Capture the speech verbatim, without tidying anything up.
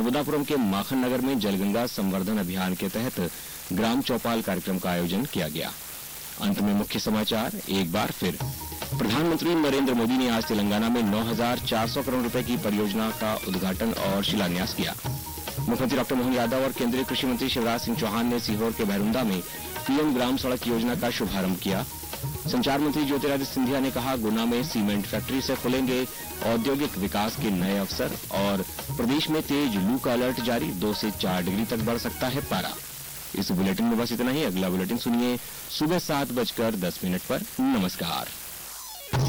नर्मदापुरम के माखन नगर में जलगंगा संवर्धन अभियान के तहत ग्राम चौपाल कार्यक्रम का आयोजन किया गया। अंत में मुख्य समाचार एक बार फिर। प्रधानमंत्री नरेंद्र मोदी ने आज तेलंगाना में नौ हजार चार सौ करोड़ रुपए की परियोजना का उद्घाटन और शिलान्यास किया। मुख्यमंत्री डॉक्टर मोहन यादव और केंद्रीय कृषि मंत्री शिवराज सिंह चौहान ने सीहोर के भैरुंदा में पीएम ग्राम सड़क योजना का शुभारंभ किया। संचार मंत्री ज्योतिरादित्य सिंधिया ने कहा, गुना में सीमेंट फैक्ट्री से खुलेंगे औद्योगिक विकास के नए अवसर। और प्रदेश में तेज लू का अलर्ट जारी, दो से चार डिग्री तक बढ़ सकता है पारा। इस बुलेटिन में बस इतना ही। अगला बुलेटिन सुनिए सुबह सात बजकर दस मिनट पर। नमस्कार।